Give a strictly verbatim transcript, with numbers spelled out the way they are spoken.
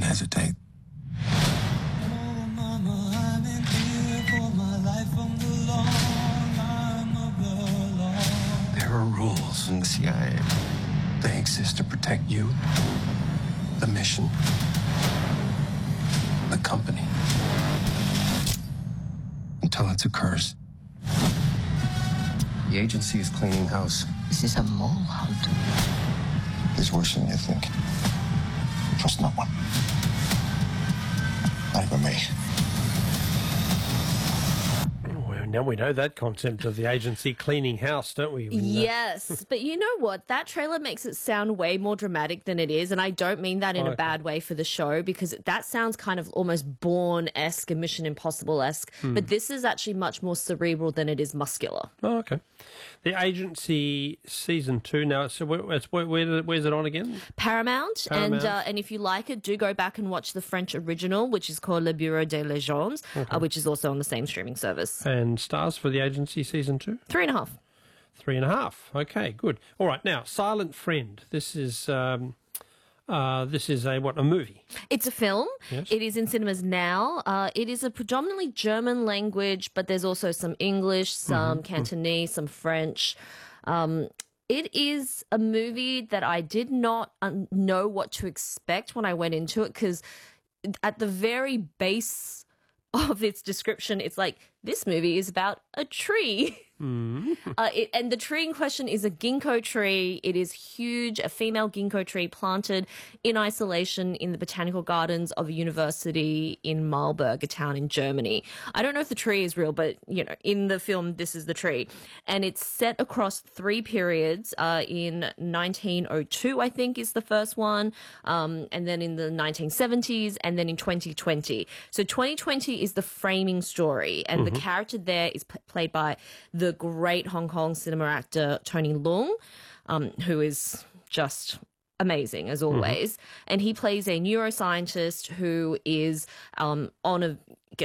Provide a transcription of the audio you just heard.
hesitate. There are rules in the C I A. They exist to protect you, the mission, the company, until it occurs. The agency is cleaning house. This is a mole hunt. It's worse than you think. Trust no one. Not even me. Well, now we know that concept of the agency cleaning house, don't we? When, uh, Yes, but you know what? That trailer makes it sound way more dramatic than it is, and I don't mean that in Okay. a bad way for the show, because that sounds kind of almost Bourne-esque and Mission Impossible-esque, but this is actually much more cerebral than it is muscular. Oh, okay. The Agency season two now. So where, it's, where, where, where's it on again? Paramount, Paramount. and uh, and if you like it, do go back and watch the French original, which is called Le Bureau des Légendes, uh, which is also on the same streaming service. And stars for the Agency season two? Three and a half. Three and a half. Okay, good. All right, now Silent Friend. This is um, uh, this is a what a movie. It's a film. Yes. It is in cinemas now. Uh, it is a predominantly German language, but there's also some English, some Cantonese, some French. Um, it is a movie that I did not um, know what to expect when I went into it, because at the very base of its description, it's like, this movie is about a tree. uh, it, and the tree in question is a ginkgo tree. It is huge, a female ginkgo tree planted in isolation in the botanical gardens of a university in Marburg, a town in Germany. I don't know if the tree is real, but, you know, in the film, this is the tree. And it's set across three periods. Uh, in nineteen oh two, I think, is the first one. Um, and then in the nineteen seventies, and then in twenty twenty. So twenty twenty is the framing story. And the character there is p- played by the great Hong Kong cinema actor Tony Leung, um, who is just amazing as always. And he plays a neuroscientist who is um, on a